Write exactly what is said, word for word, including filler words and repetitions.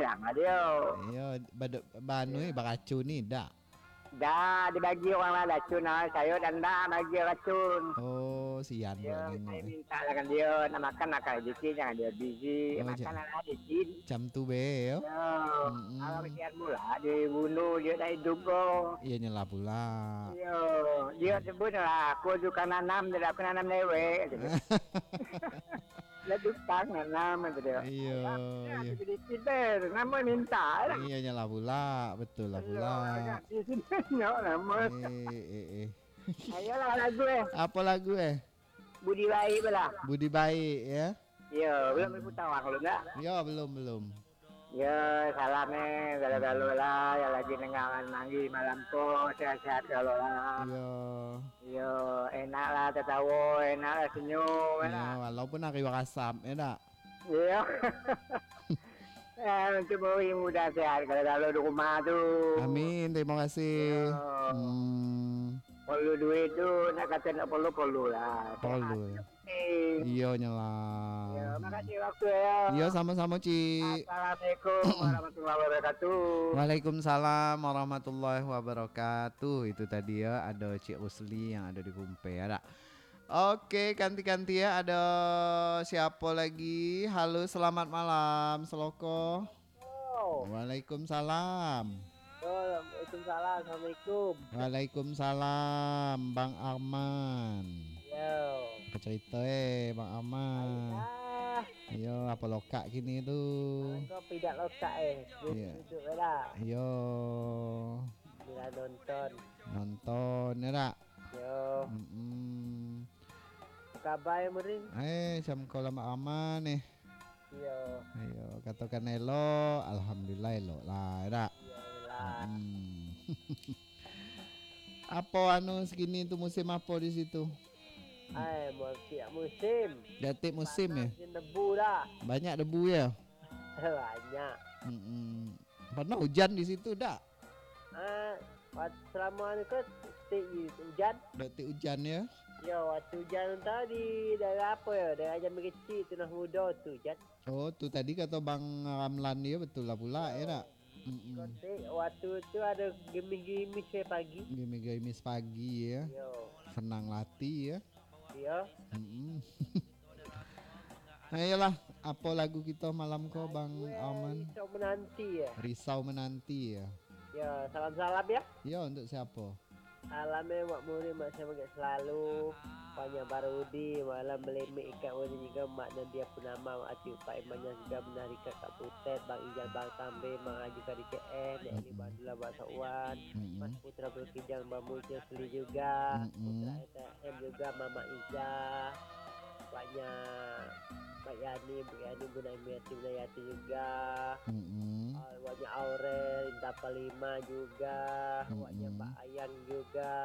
sayang lah dia. Iya, bad banu ni beracun ni dak. Dah dibagi orang lain racun lah. Saya dan dah bagi racun. Oh, sian pula Ya, nengok saya eh. minta lah kan dia nak makan makan dikit jangan dia busy. Oh, Makan ja- lah dikit. jam tu be yo. Ya, kalau Mm-mm. kesian pula dia bunuh dia dah hidup kok. Iya nyela pula. Ya, dia sebut lah aku suka nanam dia aku nanam lewek. Lah tukang nanam itu dia. Iya, Ya, iya. dikit deh. Nama minta lah. Iya nyela pula, betul lah pula. Ya, di sini nyok nama. Eh, eh, eh. Ayolah lagu eh. Apa lagu eh? Budi baik belah. Budi baik ya? Ya, belum ibu tahu aku enggak. Ya belum belum. Ya, salamnya galau-galau lah, yang lagi nenggalan manggi malam ko, sehat-sehat kalau lah. Iya. Ya, enak lah tertawa, enak lah senyum, Ya enak. walaupun hari wakasam ya dak. Ya. Eh, untuk beri mudah sehat kalau di rumah tu. Amin, terima kasih. Ya. Hmm, Perlu duit tu, nak kata nak perlu-perlu lah. perlu. Sehat, penting. Iya nyela. Ya, makasih waktu ya. Iya sama-sama Ci. Assalamualaikum warahmatullahi wabarakatuh. Waalaikumsalam warahmatullahi wabarakatuh. Itu tadi ya ada Cik Rusli yang ada di Kumpe ya dak. Oke, ganti-ganti ya. Ada siapa lagi? Halo, selamat malam, Seloko. Oh, Waalaikumsalam. Waalaikumsalam, Assalamualaikum. Waalaikumsalam, Bang Arman. Yo. Apa cerita eh, Bang Arman? Ah, Ayo, apa lokak gini tuh? kau tidak lokak eh. Iya. Duduk lah. Ayo, Bila nonton. nonton ya dak? Yo. Mm-mm. Apa kabar ya, Murin? Eh, jam kolam aman nih. Yo. Ayo, katakan elo, alhamdulillah elo lah, ya dak? Yo lah. Hmm. Apa anu segini tuh musim apa di situ? Ay, mau siap musim. Detik musim ya? Panas, debu dah. Banyak debu ya? Banyak. Mm-mm. Pernah hujan di situ dak? Ah, waktu selama ni kau stay hujan. Detik hujan ya? Ya, waktu hujan tadi dari apa ya? Dari ajan kecil tu nak muda tu hujan. Oh, tuh tadi kata Bang Ramlan dia betul lah pula ya dak? Mm-mm. Kotek waktu tu ada gemis-gemis saya pagi. Gemimis pagi ya, Yo, senang latih ya. ya. Mm-mm. Ayolah, apa lagu kita malam kau Bang Arman? Risau menanti ya. Risau menanti ya. Ya, salam-salam ya. Ya untuk siapa? Salamnya Mak Muri, Mak saya pakai selalu. Banyak Barudi, malam melemik ikat wajah juga Mak Nadia Punama, Mak Atik Pak Imannya juga menarikan Kak Putet, Bang Ijal, Bang Tambe, Mak Haji Kadi K N, Nek Eli Bandula, Bang Sa'wan, Mas Mm-mm. Putra Berkijang, Bang Muja Seli juga, Mm-mm. Putra S M juga, Mama Iza, banyak Mbak Yani, Bu Yani, Bu Naimiati, Bu Nayati juga, Mm-mm. uh, banyak Aurel, Inta Palima juga, banyak Mm-mm. Mbak Ayang juga,